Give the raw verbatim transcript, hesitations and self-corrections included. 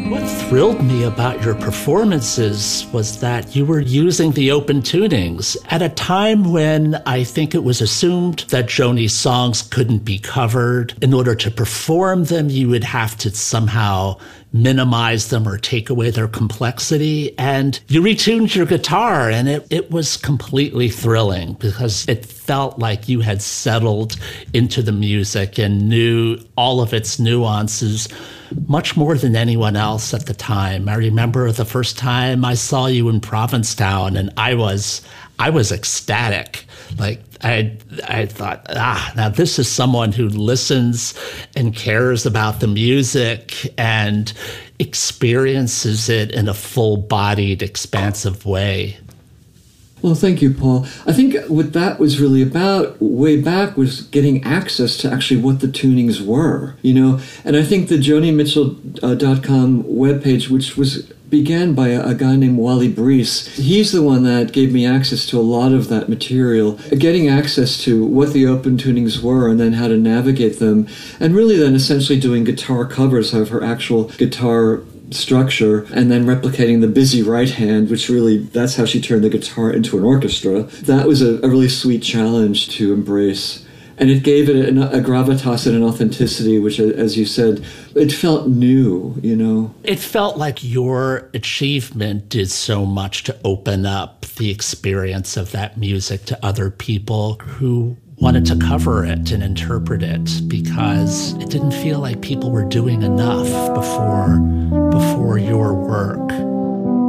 What thrilled me about your performances was that you were using the open tunings at a time when I think it was assumed that Joni's songs couldn't be covered. In order to perform them, you would have to somehow minimize them or take away their complexity. And you retuned your guitar, and it, it was completely thrilling because it felt like you had settled into the music and knew all of its nuances much more than anyone else at the time. I remember the first time I saw you in Provincetown, and I was I was ecstatic. Like I I thought, ah, now this is someone who listens and cares about the music and experiences it in a full-bodied, expansive way. Well, thank you, Paul. I think what that was really about way back was getting access to actually what the tunings were, you know. And I think the Joni Mitchell dot com webpage, which was began by a, a guy named Wally Breese, he's the one that gave me access to a lot of that material, getting access to what the open tunings were and then how to navigate them, and really then essentially doing guitar covers of her actual guitar structure and then replicating the busy right hand, which really, that's how she turned the guitar into an orchestra. That was a, a really sweet challenge to embrace. And it gave it a, a gravitas and an authenticity, which, as you said, it felt new, you know. It felt like your achievement did so much to open up the experience of that music to other people who wanted to cover it and interpret it, because it didn't feel like people were doing enough before before your work.